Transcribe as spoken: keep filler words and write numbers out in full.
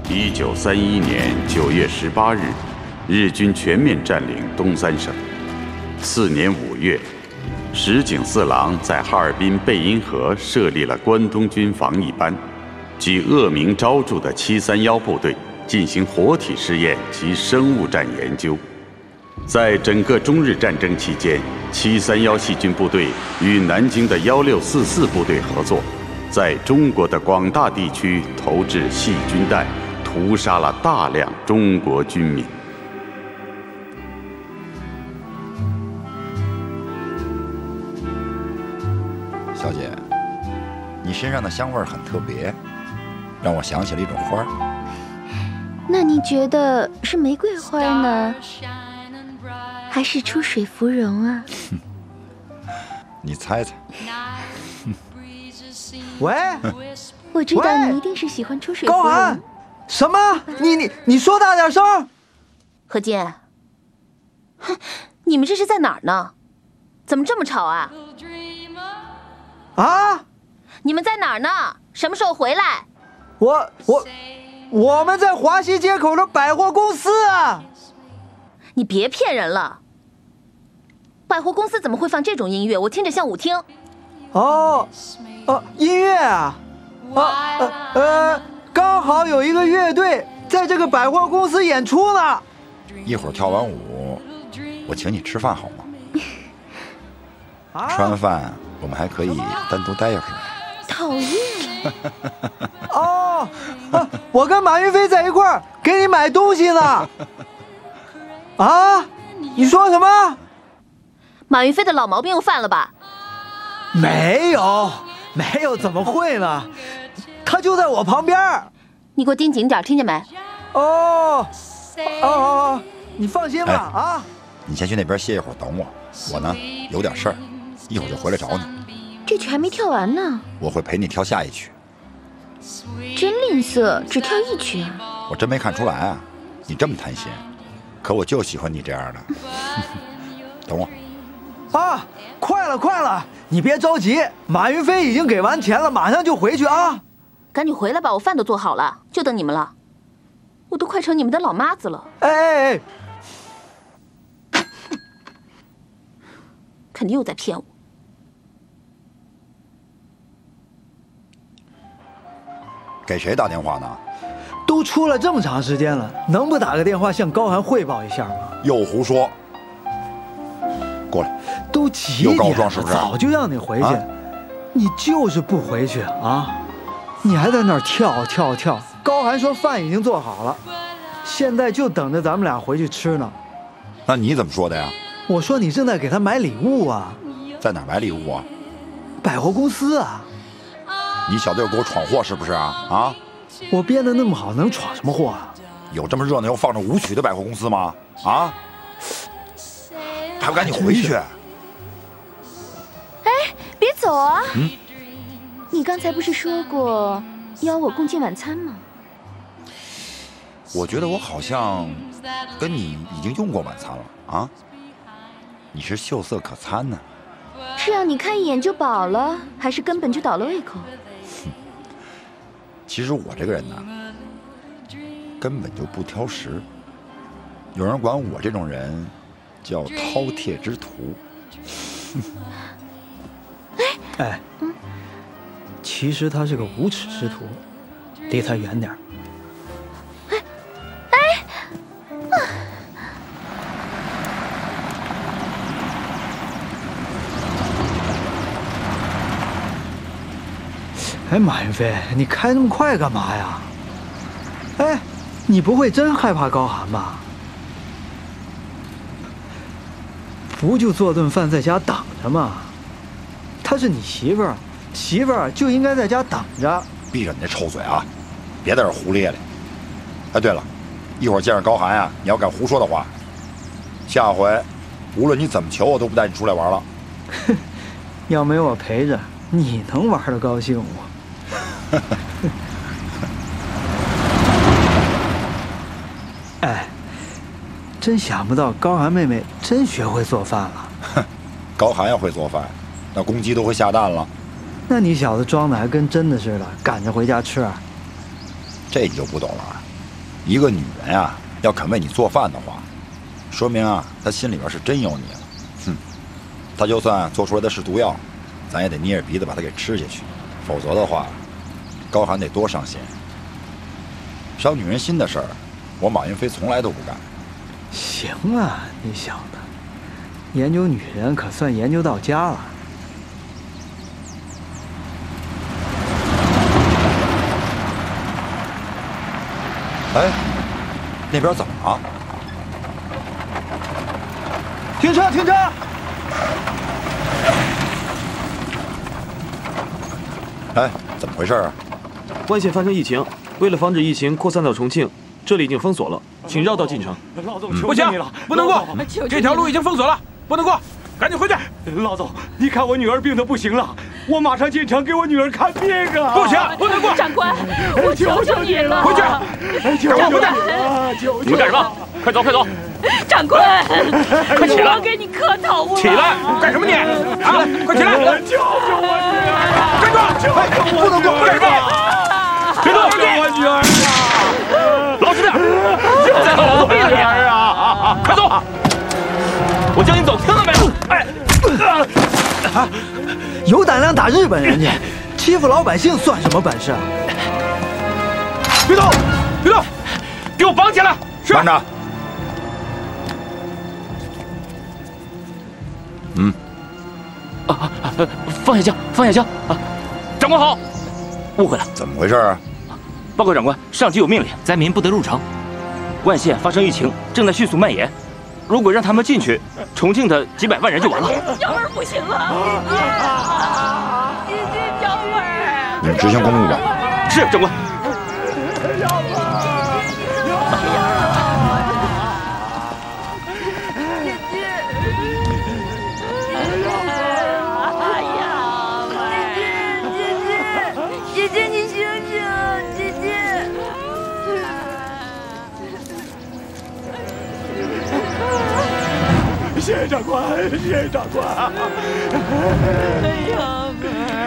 一九三一年九月十八日，日军全面占领东三省。次年五月，石井四郎在哈尔滨贝因河设立了关东军防疫班，举恶名昭著的七三一部队进行活体试验及生物战研究。在整个中日战争期间，七三一细菌部队与南京的一六四四部队合作，在中国的广大地区投掷细菌弹，屠杀了大量中国军民。 小姐，你身上的香味很特别，让我想起了一种花。 那你觉得是玫瑰花呢，还是出水芙蓉啊？ 你猜猜。 喂， 我知道你一定是喜欢出水芙蓉。 高寒，什么？你你你说大点声！ 何健，哼，你们这是在哪儿呢？怎么这么吵啊？ 啊！ 你们在哪儿呢？什么时候回来？ 我我我们在华西街口的百货公司啊！ 你别骗人了！百货公司怎么会放这种音乐？我听着像舞厅。 哦，哦，音乐啊！啊呃呃，刚好有一个乐队在这个百货公司演出呢。 一会儿跳完舞，我请你吃饭好吗？ 啊、 吃完饭我们还可以单独待一会儿。 讨厌。 哦、啊，我跟马云飞在一块儿给你买东西呢。啊？你说什么？ 马云飞的老毛病又犯了吧？ 没有，没有，怎么会呢？他就在我旁边。 你给我盯紧点，听见没？ 哦，哦哦，你放心吧、 哎、 啊！ 你先去那边歇一会儿，等我。我呢有点事儿，一会儿就回来找你。 这曲还没跳完呢。 我会陪你跳下一曲。 真吝啬，只跳一曲啊！ 我真没看出来啊，你这么贪心，可我就喜欢你这样的。等我。 啊，快了快了，你别着急，马云飞已经给完钱了，马上就回去啊！ 赶紧回来吧，我饭都做好了，就等你们了。我都快成你们的老妈子了。 哎哎哎！ 肯定又在骗我。 给谁打电话呢？ 都出了这么长时间了，能不打个电话向高寒汇报一下吗？ 又胡说！过来。 都几点了， 又告状是不是？ 早就让你回去，啊、你就是不回去啊！你还在那儿跳跳跳。高寒说饭已经做好了，现在就等着咱们俩回去吃呢。 那你怎么说的呀？ 我说你正在给他买礼物啊。 在哪儿买礼物啊？ 百货公司啊。 你小子又给我闯祸是不是啊？啊！ 我编得那么好，能闯什么祸啊？ 有这么热闹又放着舞曲的百货公司吗？啊！还不赶紧回去！ 哎，别走啊！ 嗯， 你刚才不是说过邀我共进晚餐吗？ 我觉得我好像跟你已经用过晚餐了啊！你是秀色可餐呢。 是让你看一眼就饱了，还是根本就倒了胃口？ 其实我这个人呢，根本就不挑食。有人管我这种人叫饕餮之徒。 哎，嗯，其实他是个无耻之徒，离他远点。 哎哎，啊！ 哎，马云飞，你开那么快干嘛呀？哎，你不会真害怕高寒吧？不就做顿饭在家等着吗？她是你媳妇儿，媳妇儿就应该在家等着。 闭着你那臭嘴啊！别在这胡咧咧。哎，对了，一会儿见着高寒啊，你要敢胡说的话，下回无论你怎么求，我都不带你出来玩了。 哼，要没我陪着，你能玩得高兴吗？哎，真想不到高寒妹妹真学会做饭了。 哼，高寒要会做饭，那公鸡都会下蛋了。 那你小子装的还跟真的似的，赶着回家吃啊？ 这你就不懂了。 一个女人啊，要肯为你做饭的话，说明啊，她心里边是真有你了。哼，她就算做出来的是毒药，咱也得捏着鼻子把它给吃下去，否则的话，高寒得多伤心。伤女人心的事儿，我马云飞从来都不干。 行啊，你小子，研究女人可算研究到家了。 哎，那边怎么了？ 停车！停车！ 哎，怎么回事啊？ 外县发生疫情，为了防止疫情扩散到重庆，这里已经封锁了，请绕道进城。 老总，不行，不能过，这条路已经封锁了，不能过，赶紧回去。 老总，你看我女儿病得不行了，我马上进城给我女儿看病啊！ 不行，不能过。 长官，我求求你了， 回去， 赶快回去！ 你们干什么？快走，快走！ 长官， 快起来！ 我给你磕头了。 起来！ 干什么你？啊，快起来！ 救救我女儿！ 站住！不能过，干什么？ 别动！ 救我女儿啊！ 老实点！再和我比了你啊！快走！我叫你走，听到没有？哎！ 有胆量打日本人家，欺负老百姓算什么本事啊？ 别动！别动！ 给我绑起来！ 慢着。嗯。 啊啊！放下枪，放下枪！啊，长官好，误会了， 怎么回事啊？ 报告长官，上级有命令，灾民不得入城。万县发生疫情，正在迅速蔓延。如果让他们进去，重庆的几百万人就完了。 小妹不行了，姐姐，姐姐，小妹。 你们执行公务吧。 是，长官。 谢谢长官，谢谢长官。哎呀，妹儿。